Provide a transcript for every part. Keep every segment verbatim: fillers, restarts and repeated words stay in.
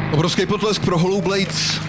Obrovský potlesk pro Hollow Blades.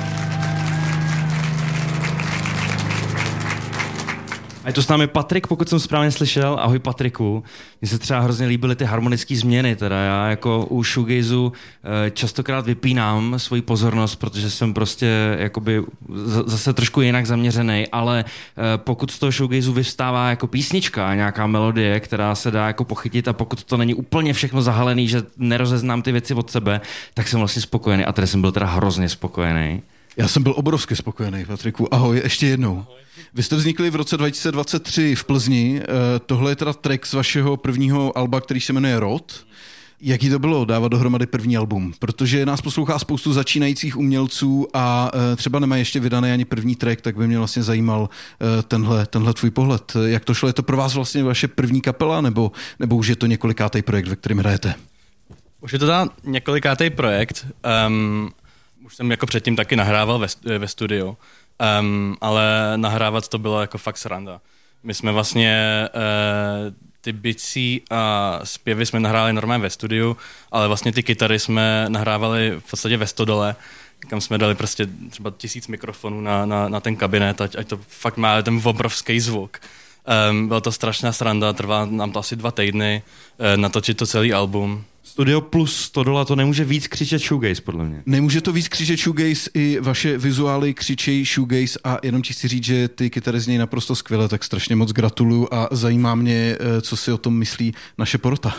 A je to s námi Patrik, pokud jsem správně slyšel. Ahoj Patriku. Mně se třeba hrozně líbily ty harmonické změny. Teda já jako u shoegazu častokrát vypínám svoji pozornost, protože jsem prostě jakoby zase trošku jinak zaměřený, ale pokud z toho shoegazu vyvstává jako písnička, nějaká melodie, která se dá jako pochytit, a pokud to není úplně všechno zahalený, že nerozeznám ty věci od sebe, tak jsem vlastně spokojený. A tady jsem byl teda hrozně spokojený. Já jsem byl obrovsky spokojený, Patriku. Ahoj, ještě jednou. Ahoj. Vy jste vznikli v roce dva tisíce dvacet tři v Plzni. Tohle je teda track z vašeho prvního alba, který se jmenuje Rod. Jaký to bylo dávat dohromady první album? Protože nás poslouchá spoustu začínajících umělců a třeba nemají ještě vydaný ani první track, tak by mě vlastně zajímal tenhle, tenhle tvůj pohled. Jak to šlo? Je to pro vás vlastně vaše první kapela, nebo, nebo už je to několikátý projekt, ve kterém hrajete? Už je to teda několikátý projekt. Um... Už jsem jako předtím taky nahrával ve, ve studiu, um, ale nahrávat to bylo jako fakt sranda. My jsme vlastně uh, ty bicí a zpěvy jsme nahráli normálně ve studiu, ale vlastně ty kytary jsme nahrávali v podstatě ve stodole, kam jsme dali prostě třeba tisíc mikrofonů na, na, na ten kabinet, ať, ať to fakt má ten obrovský zvuk. Um, byla to strašná sranda, trvá nám to asi dva týdny, uh, natočit to celý album. Studio plus sto dola to nemůže víc křičet shoegaze, podle mě. Nemůže to víc křičet shoegaze, i vaše vizuály křičejí shoegaze a jenom ti chci říct, že ty kytary znějí naprosto skvěle, tak strašně moc gratuluju a zajímá mě, co si o tom myslí naše porota.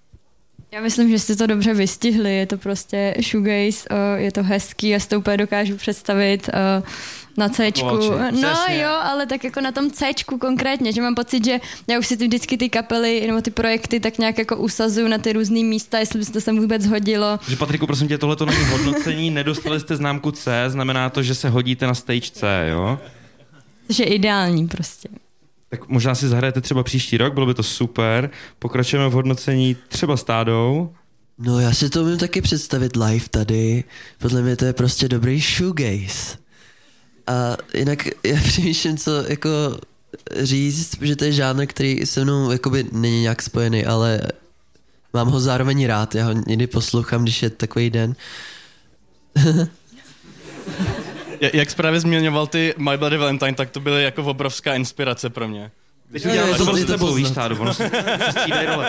Já myslím, že jste to dobře vystihli, je to prostě shoegaze, je to hezký, já si to úplně dokážu představit na Cčku. No jo, ale tak jako na tom Cčku konkrétně, že mám pocit, že já už si ty vždycky ty kapely nebo ty projekty tak nějak jako usazuju na ty různý místa, jestli by se to sem vůbec hodilo. Že Patriku, prosím tě, tohle to není hodnocení, nedostali jste známku C, znamená to, že se hodíte na stage C, jo? Což je ideální prostě. Tak možná si zahrajete třeba příští rok, bylo by to super. Pokračujeme v hodnocení třeba s Tádou. No já si to umím taky představit live tady. Podle mě to je prostě dobrý shoegaze. A jinak já přemýšlím, co jako říct, že to je žánr, který se mnou jakoby není nějak spojený, ale mám ho zároveň rád. Já ho někdy poslouchám, když je takový den. Jak právě zmiňoval ty My Bloody Valentine, tak to byly jako obrovská inspirace pro mě. Když udělal, to bylo s tebou, víš, Tádu, ono se střídají role.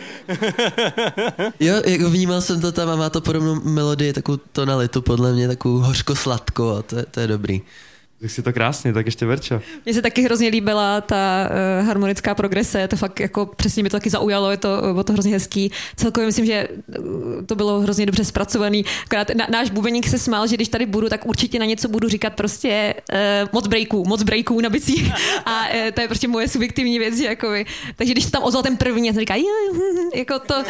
Jo, jako vnímal jsem to tam a má to podobnou melodii, takovou tonalitu, podle mě, takovou hořko-sladko a to je, to je dobrý. Tak si to krásně, tak ještě Verča. Mně se taky hrozně líbila ta uh, harmonická progrese, to fakt jako přesně mě to taky zaujalo, je to, bylo to hrozně hezký. Celkově myslím, že to bylo hrozně dobře zpracovaný. Akorát na, náš bubeník se smál, že když tady budu, tak určitě na něco budu říkat prostě uh, moc breaků, moc breaků na bicích. A uh, to je prostě moje subjektivní věc, že jakoby. Takže když se tam ozval ten první, já jsem říká, jako to,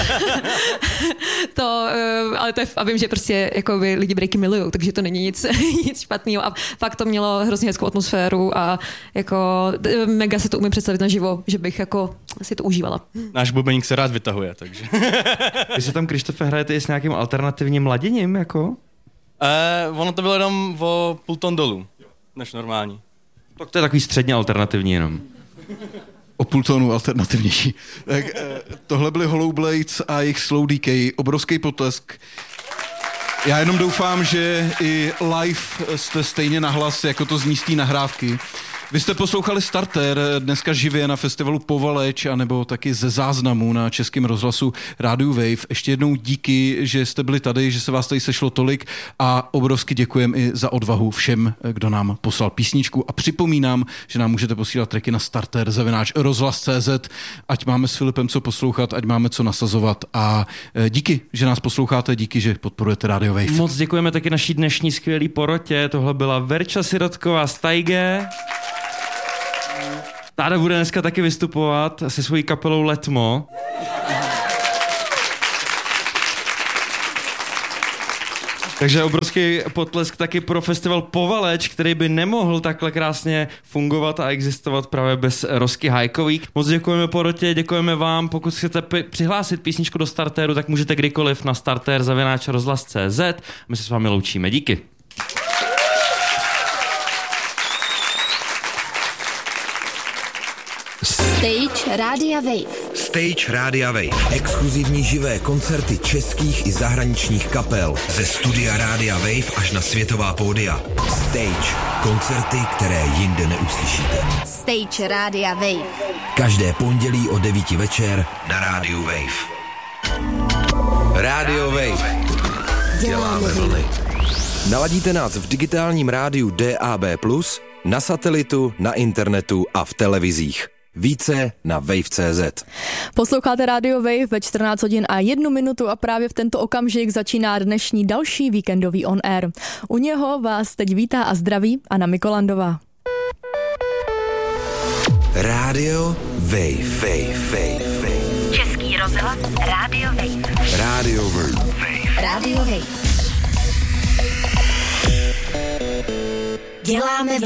to uh, ale to je, a vím, že prostě jakoby lidi breaky milujou, takže to není nic, nic špatného. A fakt to mělo hrozně hezkou atmosféru a jako mega se to umím představit naživo, že bych jako si to užívala. Náš bubeník se rád vytahuje, takže. Vy se tam, Krištofe, hrajete i s nějakým alternativním laděním, jako? Uh, ono to bylo jenom o půl ton dolů, než normální. Tak to je takový středně alternativní jenom. O půl tonu alternativnější. Tak tohle byly Hollow Blades a jejich Slow Decay, obrovský potlesk. Já jenom doufám, že i live jste stejně nahlas, jako to zní z té nahrávky. Vy jste poslouchali Starter dneska živě na festivalu Povaleč, anebo taky ze záznamu na Českém rozhlasu Rádiu Wave. Ještě jednou díky, že jste byli tady, že se vás tady sešlo tolik a obrovsky děkujem i za odvahu všem, kdo nám poslal písničku a připomínám, že nám můžete posílat tracky na starter zavináč rozhlas tečka cé zet, ať máme s Filipem co poslouchat, ať máme co nasazovat a díky, že nás posloucháte, díky, že podporujete Radio Wave. Moc děkujeme taky naší dnešní skvělý porotě, tohle byla Verča Sirotková z Tajge. Táda bude dneska taky vystupovat se svojí kapelou Letmo. Takže obrovský potlesk taky pro festival Povaleč, který by nemohl takhle krásně fungovat a existovat právě bez Rosky Hajkový. Moc děkujeme porotě, děkujeme vám. Pokud chcete p- přihlásit písničku do Starteru, tak můžete kdykoliv na starter zavináč rozhlas tečka cé zet. My se s vámi loučíme. Díky. S Stage Rádia Wave. Stage Rádia Wave. Exkluzivní živé koncerty českých i zahraničních kapel. Ze studia Rádia Wave až na světová pódia. Stage. Koncerty, které jinde neuslyšíte. Stage Rádia Wave. Každé pondělí o devíti večer na Rádiu Wave. Radio Wave. Děláme vlny. Naladíte nás v digitálním rádiu D A B plus, na satelitu, na internetu a v televizích. Více na wave tečka cé zet. Posloucháte Radio Wave ve čtrnáct hodin a jednu minutu a právě v tento okamžik začíná dnešní další víkendový on air. U něho vás teď vítá a zdraví Anna Mikolandová. Radio Wave, Wave, Wave, Wave. Český rozhlas Radio Wave. Radio Wave. Radio Wave. Děláme